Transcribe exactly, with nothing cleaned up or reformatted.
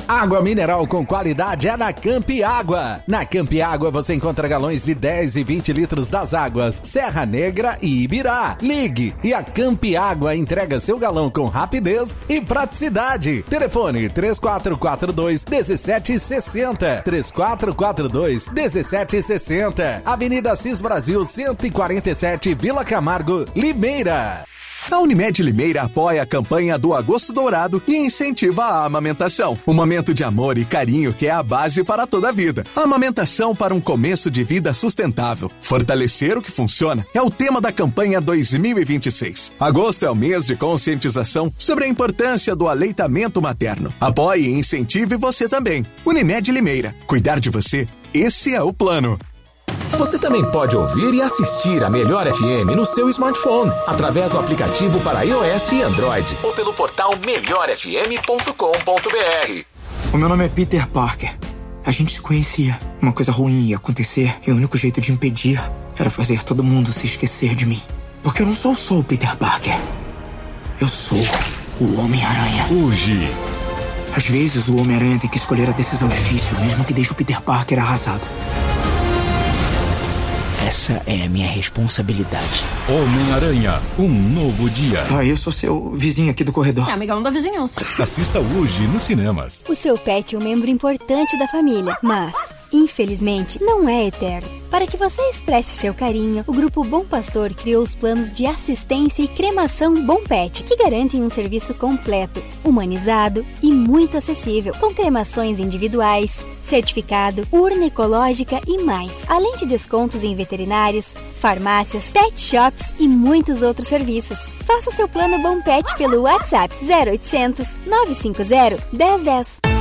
Água mineral com qualidade é na Campi Água. Na Campi Água você encontra galões de dez e vinte litros das águas Serra Negra e Ibirá. Ligue e a Campi Água entrega seu galão com rapidez e praticidade. Telefone três quatro quatro dois, um sete seis zero. três quatro quatro dois, um sete seis zero. Avenida Assis Brasil cento e quarenta e sete, Vila Camargo, Limeira. A Unimed Limeira apoia a campanha do Agosto Dourado e incentiva a amamentação. Um momento de amor e carinho que é a base para toda a vida. A amamentação para um começo de vida sustentável. Fortalecer o que funciona é o tema da campanha dois mil e vinte e seis. Agosto é o mês de conscientização sobre a importância do aleitamento materno. Apoie e incentive você também. Unimed Limeira. Cuidar de você, esse é o plano. Você também pode ouvir e assistir a Melhor F M no seu smartphone, através do aplicativo para iOS e Android, ou pelo portal melhor f m ponto com ponto b r. O meu nome é Peter Parker. A gente se conhecia. Uma coisa ruim ia acontecer e o único jeito de impedir era fazer todo mundo se esquecer de mim. Porque eu não sou só o Peter Parker. Eu sou o Homem-Aranha. Hoje. Às vezes o Homem-Aranha tem que escolher a decisão difícil, mesmo que deixe o Peter Parker arrasado. Essa é a minha responsabilidade. Homem-Aranha, um novo dia. Ah, eu sou seu vizinho aqui do corredor. É amigão da vizinhança. Assista hoje nos cinemas. O seu pet é um membro importante da família, mas, infelizmente, não é eterno. Para que você expresse seu carinho, o Grupo Bom Pastor criou os planos de assistência e cremação Bom Pet, que garantem um serviço completo, humanizado e muito acessível, com cremações individuais, certificado, urna ecológica e mais, além de descontos em veterinários, farmácias, pet shops e muitos outros serviços. Faça seu plano Bom Pet pelo WhatsApp zero oitocentos, nove cinco zero, um zero um zero.